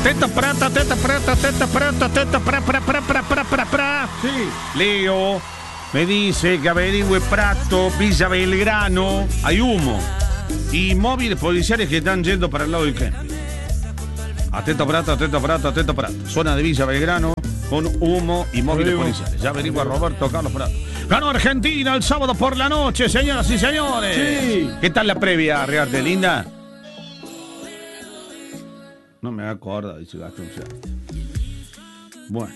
Teta prata. Sí. Leo me dice que averigüe Prato, Villa Belgrano. Hay humo. Y móviles policiales que están yendo para el lado del camping. Atento Prato. Zona de Villa Belgrano con humo y móviles policiales. Ya averigua Roberto Carlos Prato. Ganó Argentina el sábado por la noche, señoras y señores. Sí. ¿Qué tal la previa, Rearte, linda? No me acuerdo, dice Gastón. Bueno.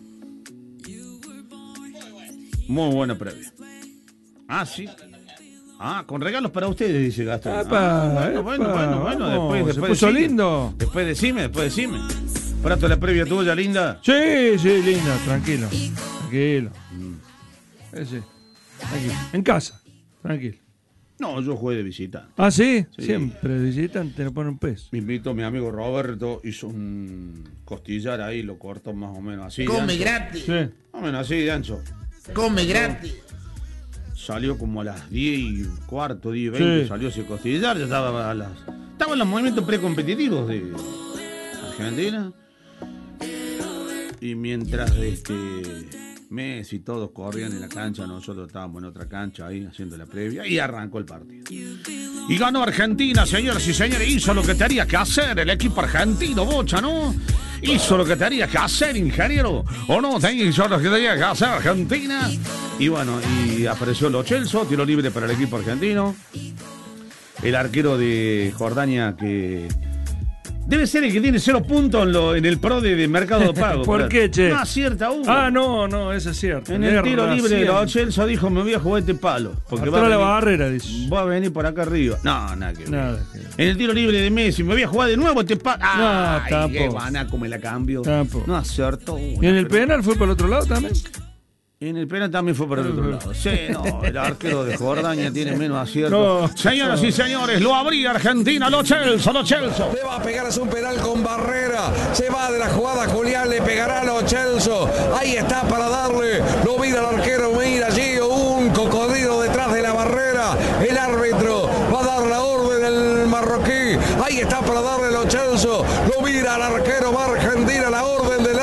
Muy buena previa. Ah, sí. Ah, con regalos para ustedes, dice Gastón. Bueno. Después se puso decime. lindo. Después decime. Prato, la previa tuya, linda. Sí, lindo, tranquilo. Sí. Aquí, en casa, tranquilo. No, yo jugué de visitante. ¿Ah, sí? Sí. Siempre de visitante le pone un peso. Me invitó mi amigo Roberto, hizo un costillar ahí, lo cortó más o menos así. Come gratis. Sí. Más o menos así de ancho. Come gratis. Salió como a las 10:15, 10:20, Sí. salió ese costillar, ya estaba en los movimientos precompetitivos de Argentina. Y mientras Messi y todos corrían en la cancha, nosotros estábamos en otra cancha ahí haciendo la previa y arrancó el partido. Y ganó Argentina, señoras y señores, hizo lo que tenía que hacer el equipo argentino, Bocha, ¿no? Hizo lo que tenía que hacer, ingeniero, ¿o no? Hizo lo que tenía que hacer Argentina. Y bueno, y apareció Lo Celso, tiro libre para el equipo argentino. El arquero de Jordania que... Debe ser el que tiene 0 puntos en el pro de Mercado de Pago. ¿Por qué, che? No acierta uno. Ah, no, eso es cierto. En el tiro libre de Lo Lo Celso dijo, me voy a jugar este palo. Porque Atrás la barrera, dice. va a venir por acá arriba. No, nada que ver. Nada que ver. En el tiro libre de Messi, me voy a jugar de nuevo este palo. No, tampoco. Qué guanaco, me la cambio. Tampoco. No acertó. ¿Y en el penal fue para el otro lado también? En el penal también fue por el otro lado. Sí, no, el arquero de Jordania tiene menos acierto. No. Señoras y señores, lo abría Argentina, Lo Celso. Le va a pegar, es un penal con barrera. Se va de la jugada Julián, le pegará a Lo Celso. Ahí está para darle. Lo mira el arquero, mira allí un cocodrilo detrás de la barrera. El árbitro va a dar la orden al marroquí. Ahí está para darle Lo Celso. Lo mira al arquero, va Argentina, la orden del